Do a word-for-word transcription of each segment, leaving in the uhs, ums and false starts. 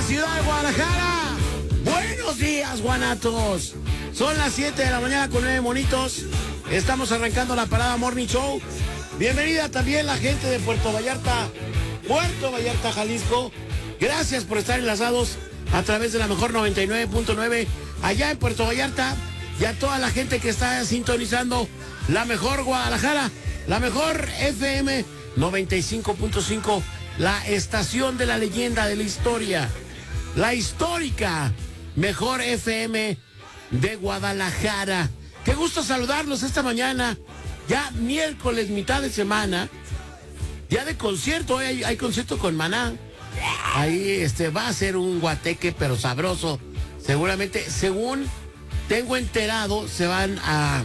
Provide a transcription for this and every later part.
ciudad de Guadalajara. Buenos días, guanatos. Son las siete de la mañana con nueve monitos. Estamos arrancando la Parada Morning Show. Bienvenida también la gente de Puerto Vallarta, Puerto Vallarta, Jalisco. Gracias por estar enlazados a través de la mejor noventa y nueve punto nueve allá en Puerto Vallarta. Y a toda la gente que está sintonizando la mejor Guadalajara, la mejor F M noventa y cinco punto cinco, la estación de la leyenda, de la historia, la histórica mejor F M de Guadalajara. Qué gusto saludarlos esta mañana, ya miércoles, mitad de semana, ya de concierto. Hoy hay, hay concierto con Maná. Ahí este, va a ser un guateque, pero sabroso. Seguramente, según tengo enterado, se van a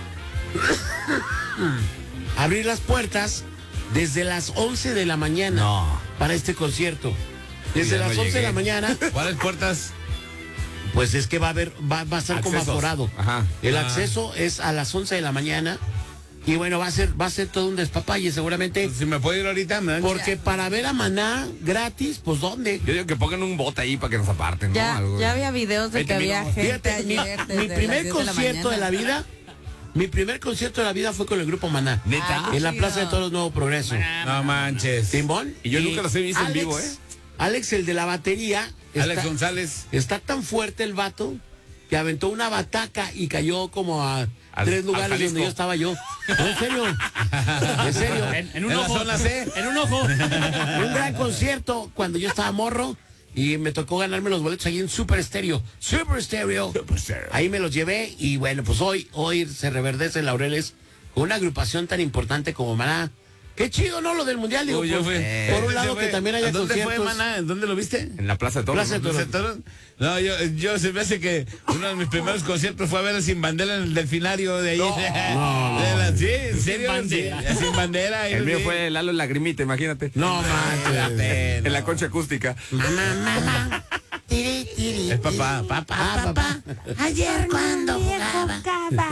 abrir las puertas desde las once de la mañana no. para este concierto. Desde las no once de la mañana. ¿Cuáles puertas? Pues es que va a haber, va, va a estar Accesos. como aforado. Ajá. El ah. acceso es a las once de la mañana. Y bueno, va a ser, va a ser todo un despapalle seguramente. Si me puedo ir ahorita, me dan Porque ya. Para ver a Maná gratis, pues ¿dónde? Yo digo que pongan un bote ahí para que nos aparten, ya, ¿no? Algo. Ya había videos de Ahí que había terminamos. gente Fíjate, ayer mi, mi primer concierto de la, de la vida, mi primer concierto de la vida fue con el grupo Maná. ¿Neta? Ay, En la chido. Plaza de Toros Nuevo Progreso. No manches. Simón. Y yo nunca los he visto Alex, en vivo, ¿eh? Alex, el de la batería. Alex está, González. Está tan fuerte el vato que aventó una bataca y cayó como a Al, tres lugares donde yo estaba yo. No, en serio. En serio. En, en un ¿En la ojo. zona C? En un ojo. Un gran concierto cuando yo estaba morro y me tocó ganarme los boletos ahí en Super Stereo. Super Stereo. Super Stereo. Ahí me los llevé y bueno, pues hoy, hoy se reverdece en Laureles con una agrupación tan importante como Maná. Qué chido, ¿no? Lo del mundial, digo. Uy, yo por, fui. por un Eh, lado yo que fui. también haya ¿Dónde conciertos. fue, Maná? ¿Dónde lo viste? En la Plaza de Toros. Plaza de Toros. ¿Plaza de Toros? No, yo, yo se me hace que uno de mis primeros conciertos fue a ver a Sin Bandera en el Delfinario de ahí. No, no, De la, sí, en serio. Sin Bandera. Sí, Sin Bandera. El mío sí. fue Lalo Lagrimita, imagínate. No manches. En la concha acústica. Mamá, mamá. Tiri, tiri, Es papá, papá, papá. Ayer cuando jugaba.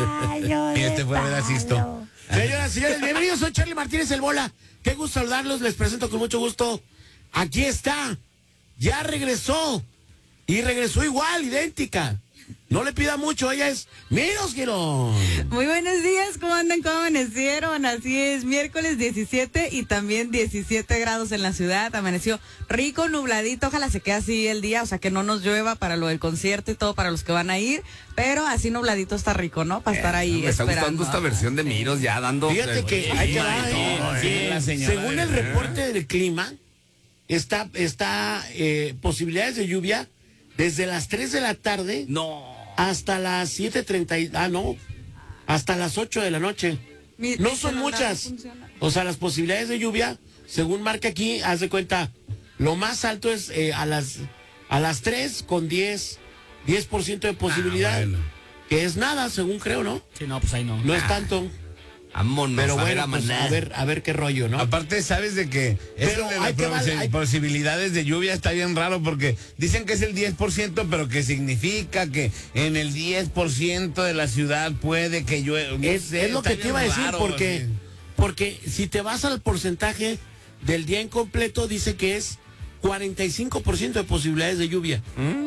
Y este fue a ver a Sisto. Señoras y señores, bienvenidos. Soy Charlie Martínez, el Bola. Qué gusto saludarlos. Les presento con mucho gusto. Aquí está. Ya regresó. Y regresó igual, idéntica. No le pida mucho, ella es Miros Girón. Muy buenos días, ¿cómo andan? ¿Cómo amanecieron? Así es, miércoles diecisiete y también diecisiete grados en la ciudad. Amaneció rico, nubladito, ojalá se quede así el día, o sea que no nos llueva para lo del concierto y todo para los que van a ir, pero así nubladito está rico, ¿no? Para estar ahí Me está esperando. gustando esta versión de Miros ya dando. Fíjate que hay que dar, Sí, la señora según de- el reporte del clima, está, está eh, posibilidades de lluvia desde las tres de la tarde No. hasta las siete treinta, y- ah, no, hasta las ocho de la noche. Mi- No mi son celular muchas. funciona. O sea, las posibilidades de lluvia, según marca aquí, haz de cuenta, lo más alto es eh, a las a las tres con diez por ciento de posibilidad, Ah, bueno. que es nada, según creo, ¿no? Sí, no, pues ahí no. No es tanto, Vámonos pero a ver bueno, a pues, Maná. a ver, a ver qué rollo, ¿no? Aparte, sabes de que Pero eso de hay las que val- posi- hay- posibilidades de lluvia está bien raro porque dicen que es el diez por ciento, pero que significa que en el diez por ciento de la ciudad puede que llueva. No Es, sé, es lo está que te bien iba a decir, raro, porque, así. porque si te vas al porcentaje del día incompleto, dice que es cuarenta y cinco por ciento de posibilidades de lluvia.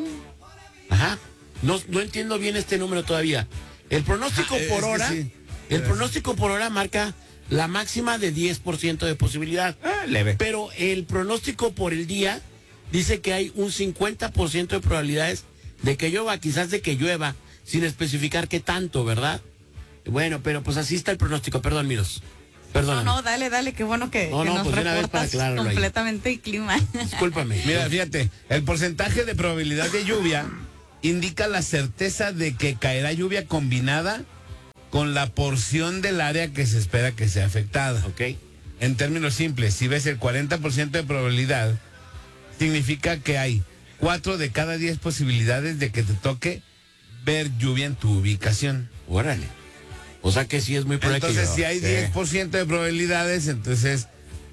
Ajá. No, no entiendo bien este número todavía. El pronóstico Ajá, es por que hora, sí. el pronóstico por hora marca la máxima de diez por ciento de posibilidad. Ah, leve. Pero el pronóstico por el día dice que hay un cincuenta por ciento de probabilidades de que llueva, quizás de que llueva, sin especificar qué tanto, ¿verdad? Bueno, pero pues así está el pronóstico. Perdón, Miros. Perdón. No, no, dale, dale, qué bueno que, No, que no, nos pues de una vez para reportas aclararlo ahí. completamente el clima. Discúlpame. Mira, fíjate, el porcentaje de probabilidad de lluvia indica la certeza de que caerá lluvia combinada con la porción del área que se espera que sea afectada. Ok. En términos simples, si ves el cuarenta por ciento de probabilidad, significa que hay cuatro de cada diez posibilidades de que te toque ver lluvia en tu ubicación. Órale. O sea que sí es muy probable que Entonces, llueva. si hay Sí. diez por ciento de probabilidades, entonces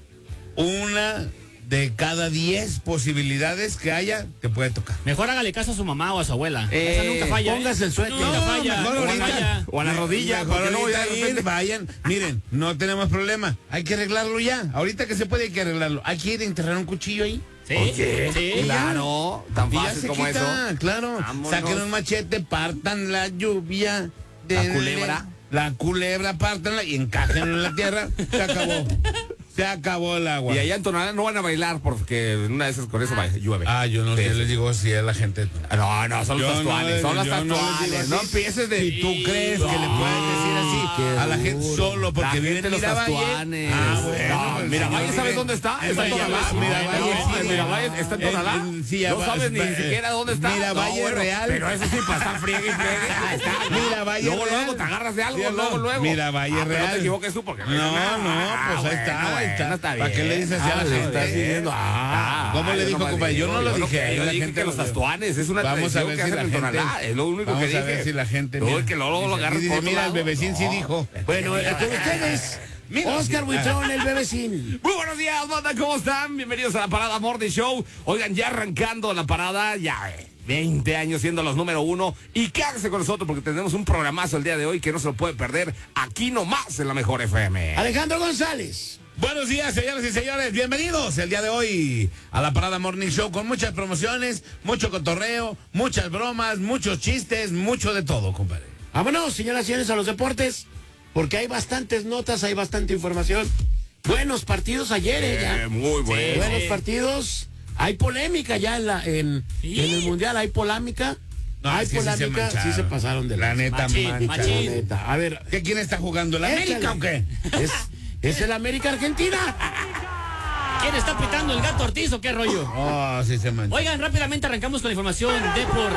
una de cada diez posibilidades que haya, te puede tocar. Mejor hágale caso a su mamá o a su abuela. Eh, Esa nunca falla. póngase ¿eh? el suéter. Nunca No, falla. mejor nunca ahorita. falla. O a la rodilla, Mejor porque no voy a ahorita de ir, repente- vayan, miren, no tenemos problema, hay que arreglarlo ya, ahorita que se puede hay que arreglarlo, hay que ir a enterrar un cuchillo ahí, Sí, Oye, sí. claro, tan Y ya fácil se como quita, eso. claro. Vámonos. Saquen un machete, partan la lluvia. La denle culebra. La culebra, pártanla y encajen en la tierra. Se acabó. Se acabó el agua. Y allá en Tonalá no van a bailar porque en una de esas con eso va- llueve. Ah, yo no Sí, sé, sí. les digo si es la gente. No, no, son los Yo no tastuanes, les- son los yo no les digo tastuanes. así. No, empieces de... Si tú crees que le puedes decir así qué a la gente duro. solo porque La viven gente en los Miravalle. tastuanes. Ah, bueno, No, pues, Miravalle, si no ¿sabes vive- dónde está? en Está en Tonalá. Miravalle, Miravalle, No, sí. en Miravalle, ¿está en Tonalá? En- en- sí, No va- sabes ni eh, siquiera dónde está. Miravalle No, bueno, Real. Pero eso sí, para estar friegue y friegue. Ah, está. Miravalle Luego, Real. luego te agarras de algo, Sí, luego, no. luego. Miravalle Ah, pero Real. no te equivoques tú porque... No, no, Ah, pues ahí bueno, está, ahí bueno, está. está ¿Para qué le bien. dices así a la Ah, le gente? estás diciendo, ah, ¿Cómo le yo dijo, nomás compadre? Yo digo, no lo yo dije, Yo la dije gente que los lo- tastuanes es una Vamos a tradición ver que si hacen la en gente. Tonalá. Es lo único Vamos que a dije. ver si la gente. No, mira, que luego lo dice, agarras dice, por otro mira, el lado. bebecín sí No. dijo. Bueno, eh, con ustedes, Mira, Oscar Buitrón, el bebecín. Muy buenos días, banda, ¿cómo están? Bienvenidos a la Parada Morning Show. Oigan, ya arrancando la parada, ya eh, veinte años siendo los número uno. Y quédese con nosotros porque tenemos un programazo el día de hoy que no se lo puede perder aquí nomás en la Mejor F M. Alejandro González. Buenos días, señoras y señores. Bienvenidos el día de hoy a la Parada Morning Show con muchas promociones, mucho cotorreo, muchas bromas, muchos chistes, mucho de todo, compadre. Vámonos, señoras y señores, a los deportes, porque hay bastantes notas, hay bastante información. Buenos partidos ayer, eh, ya. Eh, muy bueno. Buenos sí. partidos. Hay polémica ya en, la, en, Sí. en el Mundial, hay polémica. No, hay es que sí se polémica, sí se, mancharon. pasaron de La neta, Machín, mancha. machín. La neta. A ver, ¿Qué, ¿Quién está jugando? ¿La échale. América o qué? Es, es el América Argentina. ¿Quién está pitando el gato Ortiz o qué rollo? Oh, sí se mancha. Oigan, rápidamente arrancamos con la información de por...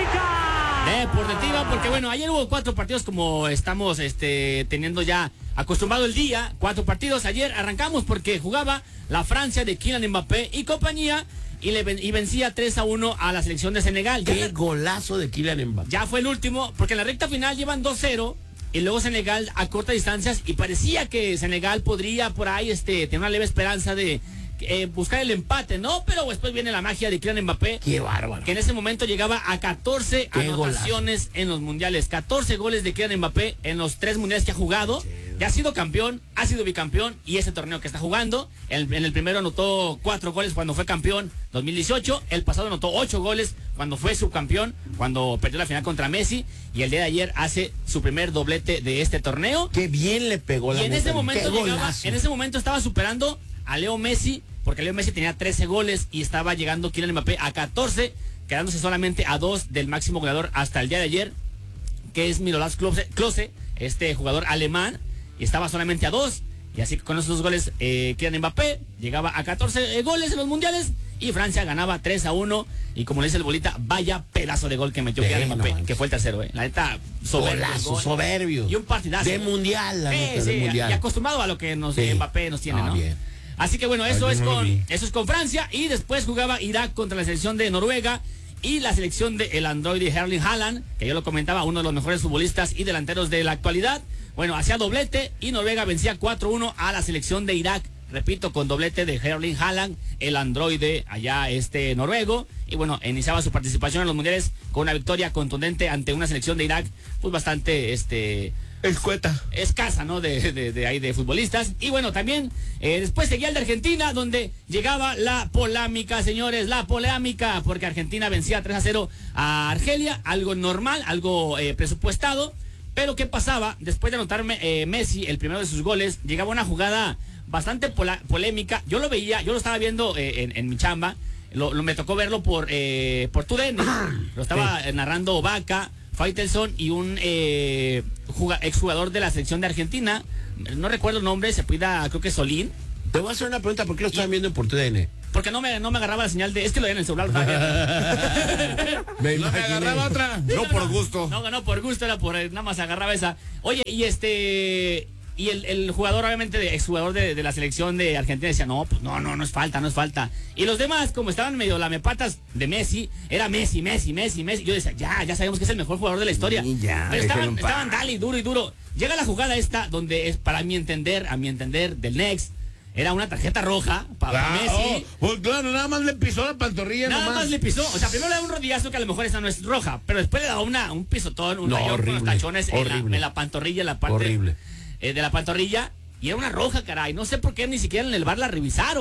deportiva, porque bueno, ayer hubo cuatro partidos como estamos este, teniendo ya acostumbrado el día, cuatro partidos. Ayer arrancamos porque jugaba la Francia de Kylian Mbappé y compañía y, le, ven- y vencía tres a uno a la selección de Senegal. Ya, Qué golazo de Kylian Mbappé. ya fue el último, porque en la recta final llevan dos cero y luego Senegal a cortas distancias y parecía que Senegal podría por ahí este, tener una leve esperanza de eh, buscar el empate, ¿no? Pero después viene la magia de Kylian Mbappé, Qué bárbaro. que en ese momento llegaba a catorce Qué anotaciones en los mundiales. catorce goles de Kylian Mbappé en los tres mundiales que ha jugado. Ya ha sido campeón, ha sido bicampeón y ese torneo que está jugando. En, en el primero anotó cuatro goles cuando fue campeón dos mil dieciocho. El pasado anotó ocho goles cuando fue subcampeón, cuando perdió la final contra Messi. Y el día de ayer hace su primer doblete de este torneo. Qué bien le pegó la Y en neta. ese momento Qué llegaba, golazo. en ese momento estaba superando a Leo Messi, porque Leo Messi tenía trece goles y estaba llegando Kylian Mbappé a catorce, quedándose solamente a dos del máximo goleador hasta el día de ayer, que es Miroslav Klose, Klose, este jugador alemán, y estaba solamente a dos. Y así que con esos dos goles, eh, Kylian Mbappé llegaba a catorce eh, goles en los mundiales y Francia ganaba tres a uno. Y como le dice el bolita, vaya pedazo de gol que metió Sí, Kylian no Mbappé, manches. que fue el tercero, eh. La neta, soberbio. Golazo, gol. soberbio. Y un partidazo. De mundial, la Sí, neta, sí, de mundial. y acostumbrado a lo que nos Sí. Mbappé nos tiene, Ah, ¿no? bien. Así que bueno, eso Ay, es yo no lo con vi. eso es con Francia y después jugaba Irak contra la selección de Noruega y la selección de el androide Erling Haaland, que yo lo comentaba, uno de los mejores futbolistas y delanteros de la actualidad. Bueno, hacía doblete y Noruega vencía cuatro uno a la selección de Irak. Repito, con doblete de Erling Haaland, el androide allá este noruego. Y bueno, iniciaba su participación en los mundiales con una victoria contundente ante una selección de Irak, pues bastante este Escueta. escasa, ¿no? De, de, de ahí de futbolistas. Y bueno, también eh, después seguía el de Argentina, donde llegaba la polémica, señores, la polémica, porque Argentina vencía tres a cero a Argelia, algo normal, algo eh, presupuestado. Pero ¿qué pasaba? Después de anotar eh, Messi el primero de sus goles, llegaba una jugada bastante pola- polémica. Yo lo veía, yo lo estaba viendo eh, en, en mi chamba, lo, lo- me tocó verlo por eh, por TUDN, lo estaba eh, narrando Vaca, Faitelson y un eh, juga- exjugador de la selección de Argentina, no recuerdo el nombre, se pida, creo que Solín, Te voy a hacer una pregunta, ¿por qué lo estaban viendo en por T U D N? porque no me, no me agarraba la señal de, es que lo veía en el celular. lo estaba viendo. Me No me imaginé. agarraba otra. No por gusto. No, no, por gusto, era por, eh, nada más agarraba esa. Oye, y este, y el, el jugador, obviamente, de, exjugador de, de la selección de Argentina decía, no, pues no, no, no es falta, no es falta. Y los demás, como estaban medio lamepatas de Messi, era Messi, Messi, Messi, Messi. Yo decía, ya, ya sabemos que es el mejor jugador de la historia. Y ya, Pero déjenlo estaban, en paz. estaban dale, duro y duro. Llega la jugada esta, donde es, para mi entender, a mi entender, del Next, era una tarjeta roja para Ah, Messi. oh, pues claro, nada más le pisó la pantorrilla. Nada nomás. más le pisó, o sea, primero le da un rodillazo que a lo mejor esa no es roja, pero después le da una, un pisotón, un No, rayón con horrible, los tachones en la, horrible. en la pantorrilla, en la parte Horrible. eh, de la pantorrilla, y era una roja, caray. No sé por qué ni siquiera en el bar la revisaron.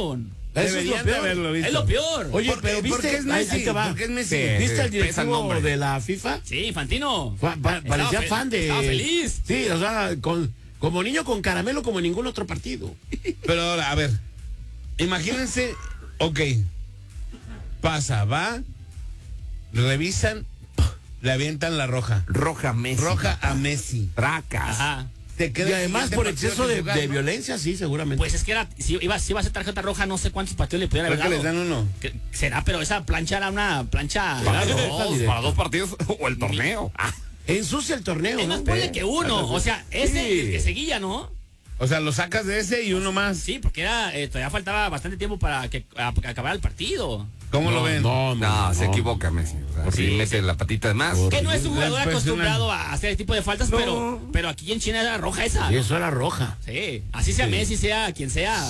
Eso es lo Deberían de peor. haberlo visto. Es lo peor. Oye, ¿Por qué- pero por viste, qué es ahí- Messi? ahí te va. ¿Por qué es Messi? Sí. ¿Viste al pesa el directivo nombre. de la FIFA? Sí, Infantino. Pa- pa- parecía Estaba fe- fan de. Estaba feliz. Sí, o sea, con, como niño con caramelo como en ningún otro partido. Pero ahora, a ver, imagínense, ok, pasa, va, revisan, le avientan la roja. Roja Messi. Roja a Messi. Tracas. Ajá. Te queda Y el además siguiente por partido exceso sin de, jugar, de ¿no? violencia, sí, seguramente. Pues es que era, si iba, si iba a ser tarjeta roja, no sé cuántos partidos le pudieran Creo haber que dado. les dan uno. Que- será, pero esa plancha era una plancha. Para Claro, dos, directa. para dos partidos o el torneo. Ah, Ensucia el torneo, Es ¿no? más, ponle que uno. O sea, ese Sí. el que seguía, ¿no? O sea, lo sacas de ese y uno más. Sí, porque era, eh, todavía faltaba bastante tiempo para que a- acabara el partido. ¿Cómo lo ven? No, No, se equivoca Messi. O sea, sí, mete la patita de más. Que no es un jugador Impresionante. acostumbrado a hacer ese tipo de faltas, pero, pero aquí en China era roja esa. Y eso era roja. Sí, así sea Messi, sea quien sea.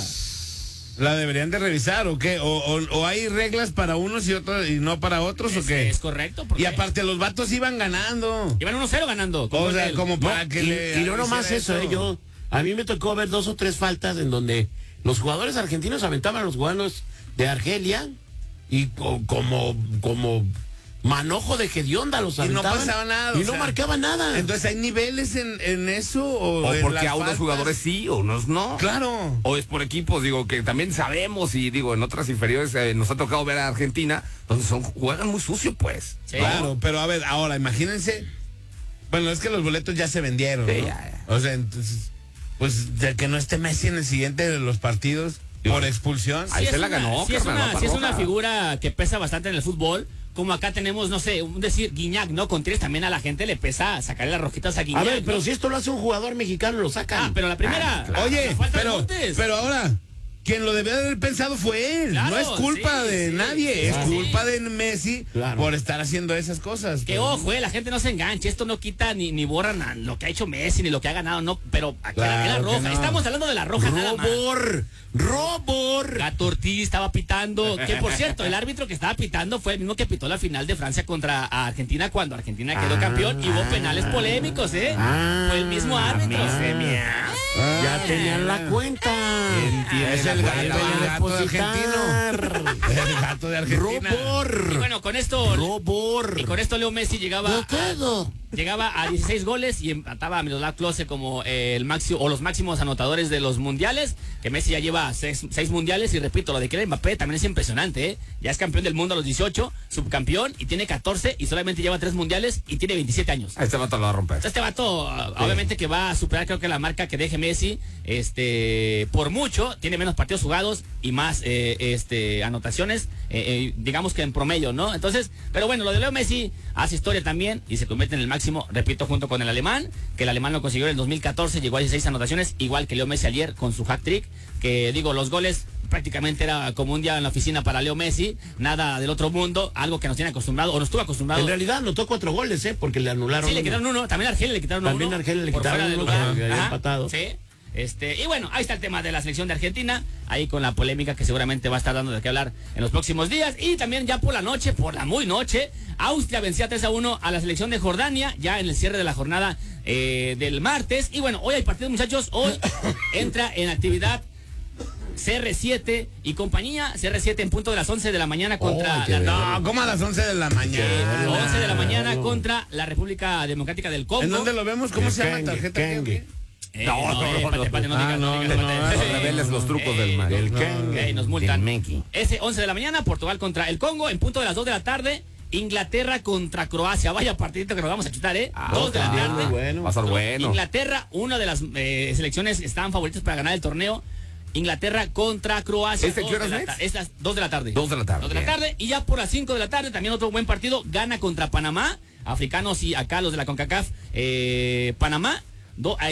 ¿La deberían de revisar o qué? ¿O, o- o hay reglas para unos y otros y no para otros o Es, qué? es correcto. Porque Y aparte los vatos iban ganando. iban uno cero ganando. con O gol de sea, él. como para No, que y, le y no nomás hiciera eso, ¿eh? Yo, a mí me tocó ver dos o tres faltas en donde los jugadores argentinos aventaban a los jugadores de Argelia y co- como, como manojo de hedionda los Y no aventaban. pasaba nada, Y o no sea, marcaban nada. Entonces, ¿hay niveles en, en eso? ¿O, O en porque las a unos faltas? jugadores sí, o unos no. Claro. O es por equipos, digo, que también sabemos y digo, en otras inferiores eh, nos ha tocado ver a Argentina, donde son, juegan muy sucio, pues. Sí. Claro, pero a ver, ahora imagínense. Bueno, es que los boletos ya se vendieron. Sí, ¿no? ya, O sea, entonces, pues de que no esté Messi en el siguiente de los partidos por expulsión. Ahí Sí se es la una- ganó, sí es carnal, una, la sí es roja. una figura que pesa bastante en el fútbol. Como acá tenemos, no sé, un decir Guiñac, ¿no? Con Tigres también a la gente le pesa sacarle las rojitas a Guiñac. A ver, pero ¿no? si esto lo hace un jugador mexicano, lo sacan. Ah, pero la primera. Oye, la falta de pero, Montes. pero ahora, quien lo debe haber pensado fue él. Claro, no es culpa sí, de sí, nadie, sí, es sí. culpa de Messi Claro. por estar haciendo esas cosas. Que ojo, eh, la gente no se enganche, esto no quita ni, ni borra na- lo que ha hecho Messi, ni lo que ha ganado, no, pero aquí Claro era, era que roja. no. Estamos hablando de la roja nada más. Robor, robor. Gato Ortiz estaba pitando, que por cierto, el árbitro que estaba pitando fue el mismo que pitó la final de Francia contra Argentina cuando Argentina quedó Ah, campeón y hubo penales polémicos, ¿eh? Ah, fue el mismo árbitro. Ya tenían la cuenta. Es el gato, el gato de Depositar. argentino. El gato de Argentina. Y Robor. bueno, con esto, Robor. y con esto Leo Messi llegaba ¿De a, todo? llegaba a dieciséis goles y empataba a Miroslav Klose como eh, el máximo o los máximos anotadores de los mundiales, que Messi ya lleva seis, seis mundiales y repito, lo de Kylian Mbappé también es impresionante, ¿eh? Ya es campeón del mundo a los dieciocho, subcampeón y tiene catorce y solamente lleva tres mundiales y tiene veintisiete años. Este vato lo va a romper. Este vato, uh, obviamente que va a superar creo que la marca que deje Messi, este, por mucho, tiene menos partidos jugados y más eh, este, anotaciones, eh, eh, digamos que en promedio, ¿no? Entonces, pero bueno, lo de Leo Messi hace historia también y se convierte en el máximo, repito, junto con el alemán, que el alemán lo consiguió en el dos mil catorce, llegó a dieciséis anotaciones, igual que Leo Messi ayer con su hat-trick, que digo, los goles prácticamente era como un día en la oficina para Leo Messi, nada del otro mundo, algo que nos tiene acostumbrado, o nos estuvo acostumbrado. En realidad anotó cuatro goles, ¿eh? Porque le anularon. Sí, le uno. quitaron uno. También a Argelia le quitaron También uno. a Argelia le por quitaron fuera de uno lugar. porque había Ajá, empatado. Sí. Este, y bueno, ahí está el tema de la selección de Argentina, ahí con la polémica que seguramente va a estar dando de qué hablar en los próximos días. Y también ya por la noche, por la muy noche, Austria vencía tres a uno a la selección de Jordania, ya en el cierre de la jornada eh, del martes. Y bueno, hoy hay partido, muchachos. Hoy entra en actividad C R siete y compañía. C R siete en punto de las once de la mañana contra Oh, qué la, No, como a las once de la mañana. once de la mañana contra la República Democrática del Congo. ¿En dónde lo vemos? ¿Cómo El se llama Kengue, tarjeta? ¿Qué, o qué? Kengue. Eh, No, no, no, eh, no, espérate, espérate, no digas, no Ah, digas, no, espérate. no, no reveles los trucos del mal. El Kengue. Ok, nos multan. Del Menki. Ese once de la mañana, Portugal contra el Congo, en punto de las dos de la tarde, Inglaterra contra Croacia. Vaya partidito que nos vamos a chutar, ¿eh? dos de la también tarde. muy bueno. Va a estar bueno. Inglaterra, una de las eh, selecciones que estaban favoritas para ganar el torneo. Inglaterra contra Croacia. ¿Este dos qué horas de la es? ta- Es las dos de la tarde. Dos de la tarde, Dos de la bien. tarde. Y ya por las cinco de la tarde, también otro buen partido. Gana contra Panamá. Africanos y acá los de la CONCACAF. Eh, Panamá. Do-